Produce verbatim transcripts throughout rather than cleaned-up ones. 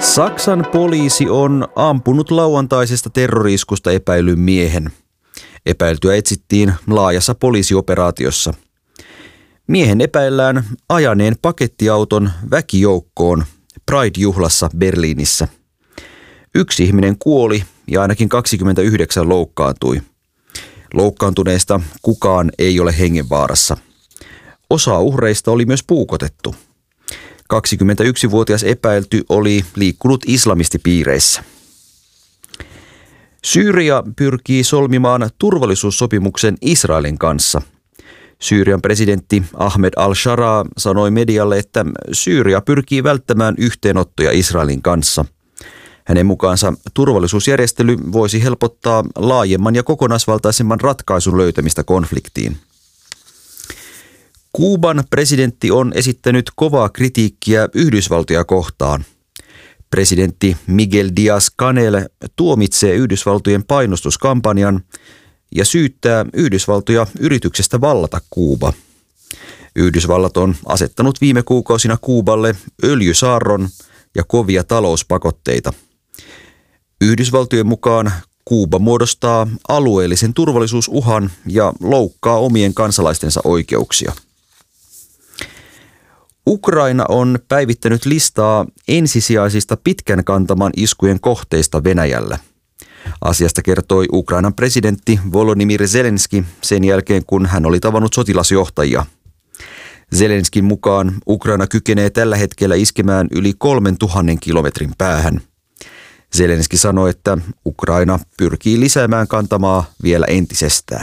Saksan poliisi on ampunut lauantaisesta terrori-iskusta epäillyn miehen. Epäiltyä etsittiin laajassa poliisioperaatiossa. Miehen epäillään ajaneen pakettiauton väkijoukkoon Pride-juhlassa Berliinissä. Yksi ihminen kuoli ja ainakin kaksikymmentäyhdeksän loukkaantui. Loukkaantuneista kukaan ei ole hengenvaarassa. Osa uhreista oli myös puukotettu. kaksikymmentäyksivuotias epäilty oli liikkunut islamistipiireissä. Syyria pyrkii solmimaan turvallisuussopimuksen Israelin kanssa. Syyrian presidentti Ahmed al-Sharaa sanoi medialle, että Syyria pyrkii välttämään yhteenottoja Israelin kanssa. Hänen mukaansa turvallisuusjärjestely voisi helpottaa laajemman ja kokonaisvaltaisemman ratkaisun löytämistä konfliktiin. Kuuban presidentti on esittänyt kovaa kritiikkiä Yhdysvaltoja kohtaan. Presidentti Miguel Díaz-Canel tuomitsee Yhdysvaltojen painostuskampanjan ja syyttää Yhdysvaltoja yrityksestä vallata Kuuba. Yhdysvallat on asettanut viime kuukausina Kuuballe öljysaarron ja kovia talouspakotteita. Yhdysvaltojen mukaan Kuuba muodostaa alueellisen turvallisuusuhan ja loukkaa omien kansalaistensa oikeuksia. Ukraina on päivittänyt listaa ensisijaisista pitkän kantaman iskujen kohteista Venäjällä. Asiasta kertoi Ukrainan presidentti Volodymyr Zelenskyi sen jälkeen, kun hän oli tavannut sotilasjohtajia. Zelenskin mukaan Ukraina kykenee tällä hetkellä iskemään yli kolmen tuhannen kilometrin päähän. Zelenskyi sanoi, että Ukraina pyrkii lisäämään kantamaa vielä entisestään.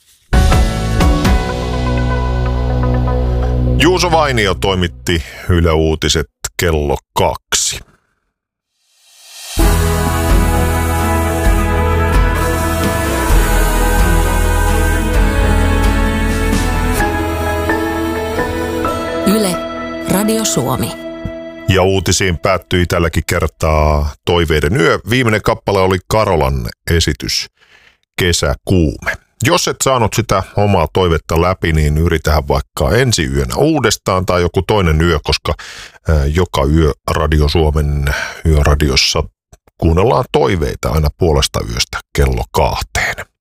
Juuso Vainio toimitti Yle Uutiset kello kaksi. Yle, Radio Suomi. Ja uutisiin päättyi tälläkin kertaa Toiveiden yö. Viimeinen kappale oli Karolan esitys Kesäkuume. Jos et saanut sitä omaa toivetta läpi, niin yritähän vaikka ensi yönä uudestaan tai joku toinen yö, koska joka yö Radio Suomen yöradiossa kuunnellaan toiveita aina puolesta yöstä kello kahteen.